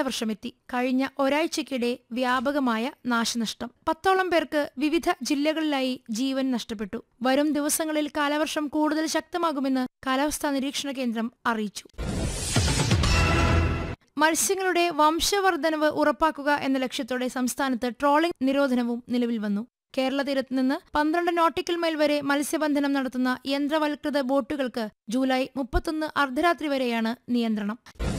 കാലവർഷമെത്തി. കഴിഞ്ഞ ഒരാഴ്ചക്കിടെ വ്യാപകമായ നാശനഷ്ടം. 10ഓളം പേർക്ക് വിവിധ ജില്ലകളിലായി ജീവൻ നഷ്ടപ്പെട്ടു. വരും ദിവസങ്ങളിൽ കാലവർഷം കൂടുതൽ ശക്തമാകുമെന്ന് കാലാവസ്ഥാ നിരീക്ഷണ കേന്ദ്രം അറിയിച്ചു. മത്സ്യങ്ങളുടെ വംശവർദ്ധനവ് ഉറപ്പാക്കുക എന്ന ലക്ഷ്യത്തോടെ സംസ്ഥാനത്ത് ട്രോളിംഗ് നിരോധനവും നിലവിൽ വന്നു. കേരള തീരത്ത് നിന്ന് 12 നോട്ടിക്കൽ മൈൽ വരെ മത്സ്യബന്ധനം നടത്തുന്ന യന്ത്രവൽകൃത ബോട്ടുകൾക്ക് ജൂലൈ 31 അർദ്ധരാത്രി വരെയാണ് നിയന്ത്രണം.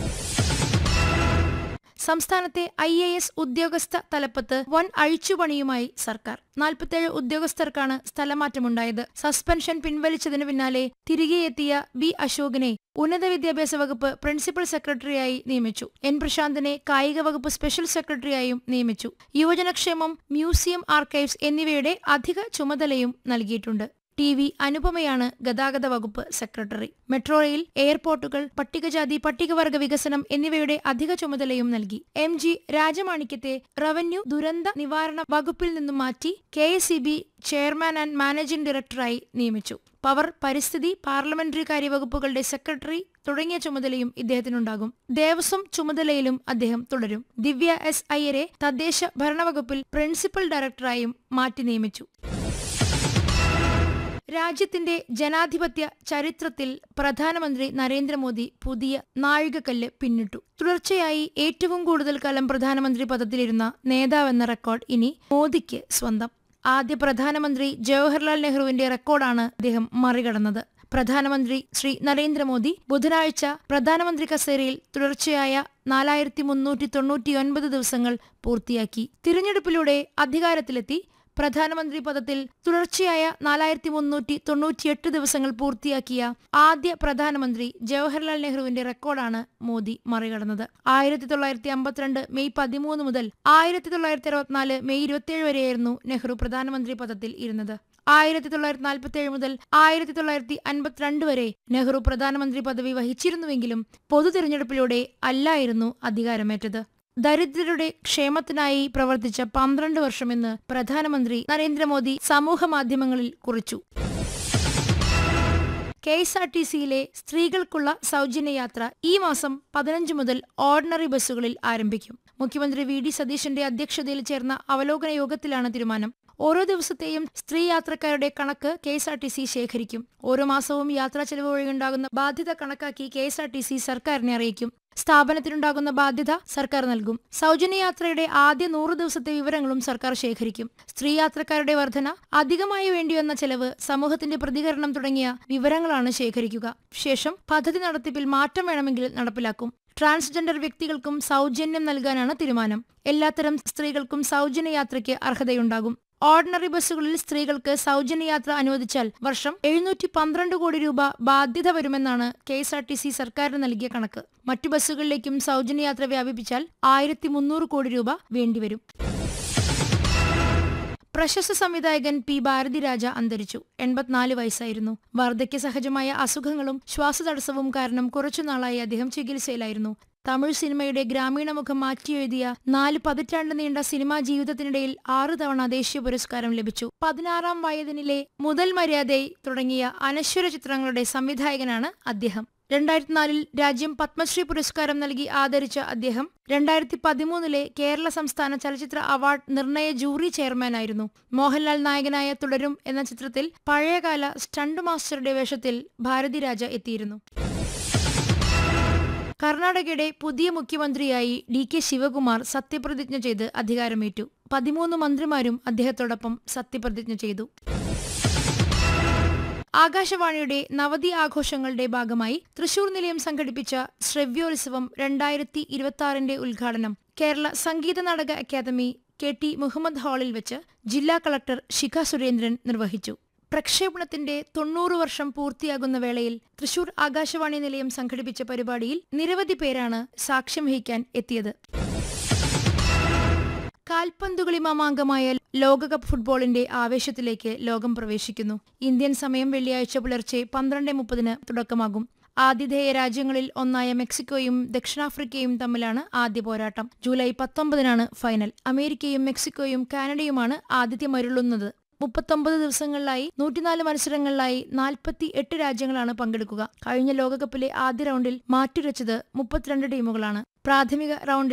സംസ്ഥാനത്തെ IAS ഉദ്യോഗസ്ഥ തലപ്പത്ത് വൻ അഴിച്ചുപണിയുമായി സർക്കാർ. 47 ഉദ്യോഗസ്ഥർക്കാണ് സ്ഥലമാറ്റമുണ്ടായത്. സസ്പെൻഷൻ പിൻവലിച്ചതിന് പിന്നാലെ തിരികെ എത്തിയ ബി അശോകിനെ ഉന്നത വിദ്യാഭ്യാസ വകുപ്പ് പ്രിൻസിപ്പൽ സെക്രട്ടറിയായി നിയമിച്ചു. N പ്രശാന്തിനെ കായിക വകുപ്പ് സ്പെഷ്യൽ സെക്രട്ടറിയായും നിയമിച്ചു. യുവജനക്ഷേമം, മ്യൂസിയം, ആർക്കൈവ്സ് എന്നിവയുടെ അധിക ചുമതലയും നൽകിയിട്ടുണ്ട്. TV അനുപമയാണ് ഗതാഗത വകുപ്പ് സെക്രട്ടറി. മെട്രോ റെയിൽ, എയർപോർട്ടുകൾ, പട്ടികജാതി പട്ടികവർഗ വികസനം എന്നിവയുടെ അധിക ചുമതലയും നൽകി. MG രാജമാണിക്യത്തെ റവന്യൂ ദുരന്ത നിവാരണ വകുപ്പിൽ നിന്നും മാറ്റി KSEB ചെയർമാൻ ആൻഡ് മാനേജിംഗ് ഡയറക്ടറായി നിയമിച്ചു. പവർ, പരിസ്ഥിതി, പാർലമെന്ററി കാര്യ വകുപ്പുകളുടെ സെക്രട്ടറി തുടങ്ങിയ ചുമതലയും ഇദ്ദേഹത്തിനുണ്ടാകും. ദേവസ്വം ചുമതലയിലും അദ്ദേഹം തുടരും. ദിവ്യ S. അയ്യരെ തദ്ദേശ ഭരണവകുപ്പിൽ പ്രിൻസിപ്പൽ ഡയറക്ടറായും മാറ്റി നിയമിച്ചു. രാജ്യത്തിന്റെ ജനാധിപത്യ ചരിത്രത്തിൽ പ്രധാനമന്ത്രി നരേന്ദ്രമോദി പുതിയ നാഴികക്കല്ല് പിന്നിട്ടു. തുടർച്ചയായി ഏറ്റവും കൂടുതൽ കാലം പ്രധാനമന്ത്രി പദത്തിലിരുന്ന നേതാവെന്ന റെക്കോർഡ് ഇനി മോദിക്ക് സ്വന്തം. ആദ്യ പ്രധാനമന്ത്രി ജവഹർലാൽ നെഹ്റുവിന്റെ റെക്കോർഡാണ് അദ്ദേഹം മറികടന്നത്. പ്രധാനമന്ത്രി ശ്രീ നരേന്ദ്രമോദി ബുധനാഴ്ച പ്രധാനമന്ത്രി കസേരയിൽ തുടർച്ചയായ 4399 ദിവസങ്ങൾ പൂർത്തിയാക്കി. തിരഞ്ഞെടുപ്പിലൂടെ അധികാരത്തിലെത്തി പ്രധാനമന്ത്രി പദത്തിൽ തുടർച്ചയായ 4398 ദിവസങ്ങൾ പൂർത്തിയാക്കിയ ആദ്യ പ്രധാനമന്ത്രി ജവഹർലാൽ നെഹ്റുവിന്റെ റെക്കോർഡാണ് മോദി മറികടന്നത്. 1952 മെയ് 13 മുതൽ 1964 മെയ് 27 വരെയായിരുന്നു നെഹ്റു പ്രധാനമന്ത്രി പദത്തിൽ ഇരുന്നത്. 1947 മുതൽ 1952 വരെ നെഹ്റു പ്രധാനമന്ത്രി പദവി വഹിച്ചിരുന്നുവെങ്കിലും പൊതു തിരഞ്ഞെടുപ്പിലൂടെ അല്ലായിരുന്നു അധികാരമേറ്റത്. ദരിദ്രരുടെ ക്ഷേമത്തിനായി പ്രവർത്തിച്ച 12 വർഷമെന്ന് പ്രധാനമന്ത്രി നരേന്ദ്രമോദി സമൂഹമാധ്യമങ്ങളിൽ കുറിച്ചു. KSRTCയിലെ സ്ത്രീകൾക്കുള്ള സൗജന്യയാത്ര ഈ മാസം 15 മുതൽ ഓർഡിനറി ബസ്സുകളിൽ ആരംഭിക്കും. മുഖ്യമന്ത്രി VD സതീശന്റെ അധ്യക്ഷതയിൽ ചേർന്ന അവലോകന യോഗത്തിലാണ് തീരുമാനം. ഓരോ ദിവസത്തെയും സ്ത്രീ യാത്രക്കാരുടെ കണക്ക് KSRTC ശേഖരിക്കും. ഓരോ മാസവും യാത്രാ ചെലവ് വഴിയുണ്ടാകുന്ന ബാധ്യത കണക്കാക്കി KSRTC സർക്കാരിനെ അറിയിക്കും. സ്ഥാപനത്തിനുണ്ടാകുന്ന ബാധ്യത സർക്കാർ നൽകും. സൗജന്യയാത്രയുടെ ആദ്യ 100 ദിവസത്തെ വിവരങ്ങളും സർക്കാർ ശേഖരിക്കും. സ്ത്രീ യാത്രക്കാരുടെ വർധന, അധികമായി വേണ്ടിവന്ന ചെലവ്, സമൂഹത്തിന്റെ പ്രതികരണം തുടങ്ങിയ വിവരങ്ങളാണ് ശേഖരിക്കുക. ശേഷം പദ്ധതി നടത്തിപ്പിൽ മാറ്റം വേണമെങ്കിൽ നടപ്പിലാക്കും. ട്രാൻസ്ജെൻഡർ വ്യക്തികൾക്കും സൗജന്യം നൽകാനാണ് തീരുമാനം. എല്ലാത്തരം സ്ത്രീകൾക്കും സൗജന്യയാത്രയ്ക്ക് അർഹതയുണ്ടാകും. ഓർഡിനറി ബസ്സുകളിൽ സ്ത്രീകൾക്ക് സൗജന്യയാത്ര അനുവദിച്ചാൽ വർഷം 712 കോടി രൂപ ബാധ്യത വരുമെന്നാണ് KSRTC സർക്കാരിന് നൽകിയ കണക്ക്. മറ്റു ബസ്സുകളിലേക്കും സൗജന്യയാത്ര വ്യാപിപ്പിച്ചാൽ 1300 കോടി രൂപ വേണ്ടിവരും. പ്രശസ്ത സംവിധായകൻ P. ഭാരതിരാജ അന്തരിച്ചു. 84 വയസ്സായിരുന്നു. വാർദ്ധക്യ സഹജമായ അസുഖങ്ങളും ശ്വാസതടസ്സവും കാരണം കുറച്ചുനാളായി അദ്ദേഹം ചികിത്സയിലായിരുന്നു. തമിഴ് സിനിമയുടെ ഗ്രാമീണ മുഖം മാറ്റിയെഴുതിയ 4 പതിറ്റാണ്ട് നീണ്ട സിനിമാ ജീവിതത്തിനിടയിൽ 6 തവണ ദേശീയ പുരസ്കാരം ലഭിച്ചു. 16-ാം വയതിനിലെ മുതൽ മര്യാദൈ തുടങ്ങിയ അനശ്വര ചിത്രങ്ങളുടെ സംവിധായകനാണ് അദ്ദേഹം. 2004 രാജ്യം പത്മശ്രീ പുരസ്കാരം നൽകി ആദരിച്ച അദ്ദേഹം 2013 കേരള സംസ്ഥാന ചലച്ചിത്ര അവാർഡ് നിർണയ ജൂറി ചെയർമാനായിരുന്നു. മോഹൻലാൽ നായകനായ തുടരും എന്ന ചിത്രത്തിൽ പഴയകാല സ്റ്റണ്ട് മാസ്റ്ററുടെ വേഷത്തിൽ ഭാരതിരാജ എത്തിയിരുന്നു. കർണാടകയുടെ പുതിയ മുഖ്യമന്ത്രിയായി DK ശിവകുമാർ സത്യപ്രതിജ്ഞ ചെയ്ത് അധികാരമേറ്റു. 13 മന്ത്രിമാരും അദ്ദേഹത്തോടൊപ്പം സത്യപ്രതിജ്ഞ ചെയ്തു. ആകാശവാണിയുടെ നവതി ആഘോഷങ്ങളുടെ ഭാഗമായി തൃശൂർ നിലയം സംഘടിപ്പിച്ച ശ്രവ്യോത്സവം 2026 ഉദ്ഘാടനം കേരള സംഗീത നാടക അക്കാദമി KT മുഹമ്മദ് ഹാളിൽ വെച്ച് ജില്ലാ കളക്ടർ ശിഖ സുരേന്ദ്രൻ നിർവഹിച്ചു. പ്രക്ഷേപണത്തിന്റെ 90 വർഷം പൂർത്തിയാകുന്ന വേളയിൽ തൃശൂർ ആകാശവാണി നിലയം സംഘടിപ്പിച്ച പരിപാടിയിൽ നിരവധി പേരാണ് സാക്ഷ്യം വഹിക്കാൻ എത്തിയത്. കാൽപന്തുകളി മാമാങ്കമായ ലോകകപ്പ് ഫുട്ബോളിന്റെ ആവേശത്തിലേക്ക് ലോകം പ്രവേശിക്കുന്നു. ഇന്ത്യൻ സമയം വെള്ളിയാഴ്ച പുലർച്ചെ 12:30 തുടക്കമാകും. ആതിഥേയ രാജ്യങ്ങളിൽ ഒന്നായ മെക്സിക്കോയും ദക്ഷിണാഫ്രിക്കയും തമ്മിലാണ് ആദ്യ പോരാട്ടം. July 19 final. അമേരിക്കയും മെക്സിക്കോയും കാനഡയുമാണ് ആതിഥ്യമരുളുന്നത്. 39 ദിവസങ്ങളിലായി 104 മത്സരങ്ങളിലായി 48 രാജ്യങ്ങളാണ് പങ്കെടുക്കുക. കഴിഞ്ഞ ലോകകപ്പിലെ ആദ്യ റൗണ്ടിൽ മാറ്റുരച്ചത് 32 ടീമുകളാണ്. പ്രാഥമിക റൗണ്ടിൽ